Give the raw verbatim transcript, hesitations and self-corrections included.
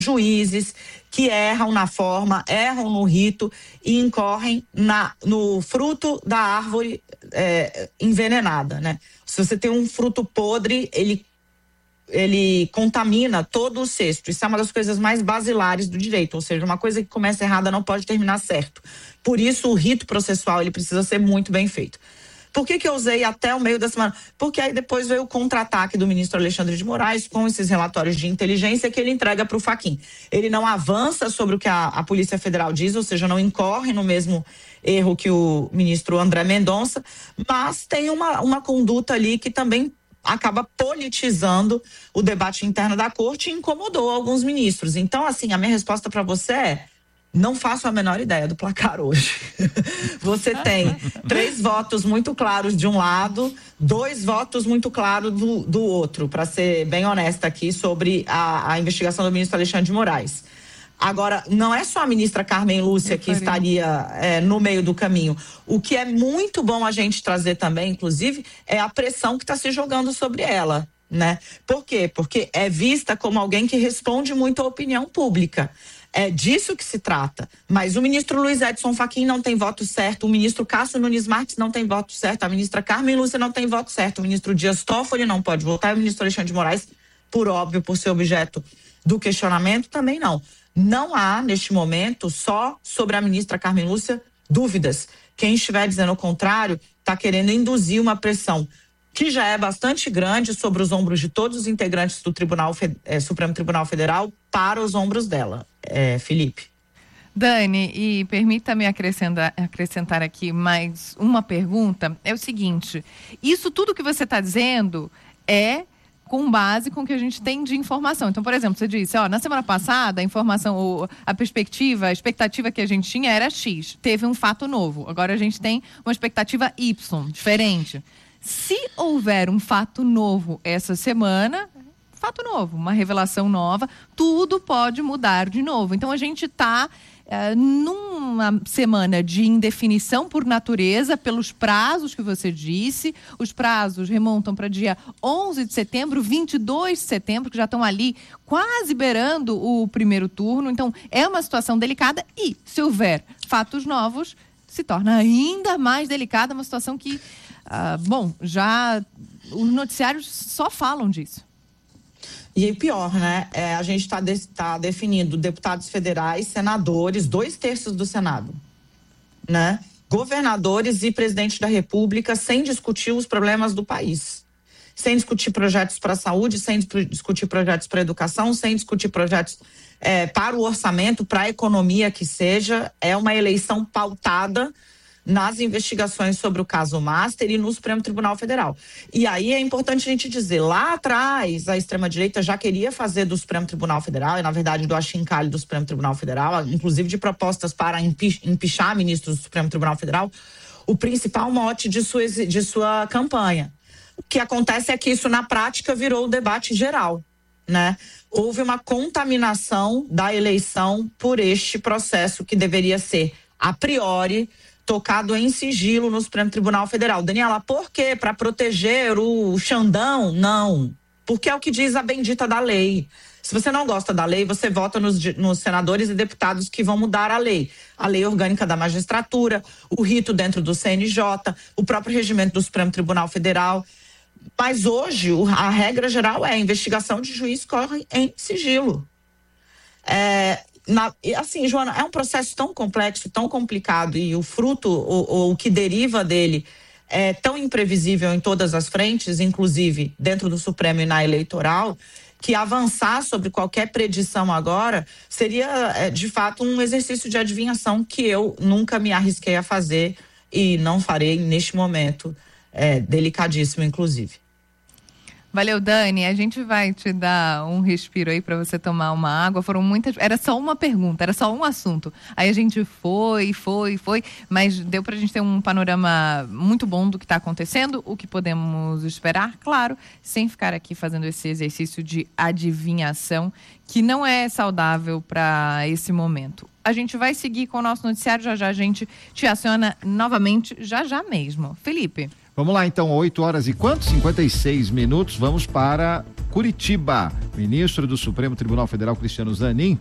juízes que erram na forma, erram no rito e incorrem na, no fruto da árvore é, envenenada, né? Se você tem um fruto podre, ele, ele contamina todo o cesto. Isso é uma das coisas mais basilares do direito, ou seja, uma coisa que começa errada não pode terminar certo. Por isso, o rito processual ele precisa ser muito bem feito. Por que que eu usei até o meio da semana? Porque aí depois veio o contra-ataque do ministro Alexandre de Moraes com esses relatórios de inteligência que ele entrega para o Fachin. Ele não avança sobre o que a, a Polícia Federal diz, ou seja, não incorre no mesmo erro que o ministro André Mendonça, mas tem uma, uma conduta ali que também acaba politizando o debate interno da corte e incomodou alguns ministros. Então, assim, a minha resposta para você é: não faço a menor ideia do placar hoje. Você tem três votos muito claros de um lado, dois votos muito claros do, do outro, para ser bem honesta aqui sobre a, a investigação do ministro Alexandre de Moraes. Agora, não é só a ministra Carmen Lúcia que estaria é, no meio do caminho. O que é muito bom a gente trazer também, inclusive, é a pressão que está se jogando sobre ela, né? Por quê? Porque é vista como alguém que responde muito à opinião pública. É disso que se trata. Mas o ministro Luiz Edson Fachin não tem voto certo, o ministro Cássio Nunes Marques não tem voto certo, a ministra Carmen Lúcia não tem voto certo, o ministro Dias Toffoli não pode votar, e o ministro Alexandre de Moraes, por óbvio, por ser objeto do questionamento, também não. Não há, neste momento, só sobre a ministra Carmen Lúcia, dúvidas. Quem estiver dizendo o contrário está querendo induzir uma pressão que já é bastante grande sobre os ombros de todos os integrantes do Tribunal, é, Supremo Tribunal Federal para os ombros dela. É, Felipe. Dani, e permita-me acrescentar, acrescentar aqui mais uma pergunta. É o seguinte: isso tudo que você está dizendo é com base com o que a gente tem de informação. Então, por exemplo, você disse, ó, na semana passada a informação, a perspectiva, a expectativa que a gente tinha era X. Teve um fato novo. Agora a gente tem uma expectativa Y, diferente. Se houver um fato novo essa semana, fato novo, uma revelação nova, tudo pode mudar de novo. Então a gente está é, numa semana de indefinição por natureza, pelos prazos que você disse. Os prazos remontam para dia onze de setembro, vinte e dois de setembro, que já estão ali quase beirando o primeiro turno. Então é uma situação delicada e, se houver fatos novos, se torna ainda mais delicada, uma situação que Uh, bom, já os noticiários só falam disso. E o pior, né? É, a gente está de, tá definindo deputados federais, senadores, dois terços do Senado, né? Governadores e presidente da República sem discutir os problemas do país. Sem discutir projetos para a saúde, sem discutir projetos para a educação, sem discutir projetos é, para o orçamento, para a economia que seja. É uma eleição pautada nas investigações sobre o caso Master e no Supremo Tribunal Federal. E aí é importante a gente dizer, lá atrás a extrema-direita já queria fazer do Supremo Tribunal Federal, e na verdade do achincalhe do Supremo Tribunal Federal, inclusive de propostas para empichar ministros do Supremo Tribunal Federal, o principal mote de sua, de sua campanha. O que acontece é que isso na prática virou o debate geral, né? Houve uma contaminação da eleição por este processo que deveria ser, a priori, tocado em sigilo no Supremo Tribunal Federal. Daniela, por quê? Para proteger o Xandão? Não. Porque é o que diz a bendita da lei. Se você não gosta da lei, você vota nos, nos senadores e deputados que vão mudar a lei. A lei orgânica da magistratura, o rito dentro do C N J, o próprio regimento do Supremo Tribunal Federal. Mas hoje, a regra geral é a investigação de juiz corre em sigilo. É... Na, assim, Joana, é um processo tão complexo, tão complicado, e o fruto, ou, ou o que deriva dele é tão imprevisível em todas as frentes, inclusive dentro do Supremo e na eleitoral, que avançar sobre qualquer predição agora seria, é, de fato, um exercício de adivinhação que eu nunca me arrisquei a fazer e não farei neste momento, é, delicadíssimo, inclusive. Valeu, Dani. A gente vai te dar um respiro aí para você tomar uma água. Foram muitas... Era só uma pergunta, era só um assunto. Aí a gente foi, foi, foi, mas deu pra gente ter um panorama muito bom do que está acontecendo, o que podemos esperar, claro, sem ficar aqui fazendo esse exercício de adivinhação, que não é saudável para esse momento. A gente vai seguir com o nosso noticiário, já já a gente te aciona novamente, já já mesmo. Felipe. Vamos lá então, oito horas e quanto? cinquenta e seis minutos, vamos para Curitiba. Ministro do Supremo Tribunal Federal, Cristiano Zanin,